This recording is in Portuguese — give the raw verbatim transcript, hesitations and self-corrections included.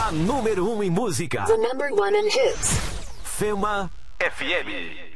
A número um em música. The number one in hits. Fema F M.